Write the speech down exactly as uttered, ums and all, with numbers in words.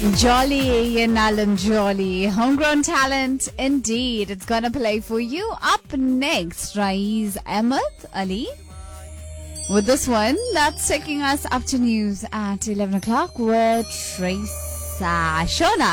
Jolly and Alan Jolly. Homegrown talent indeed. It's gonna play for you. Up next, Raiz Ahmed Ali. With this one, that's taking us up to news at eleven o'clock with Trace Shona.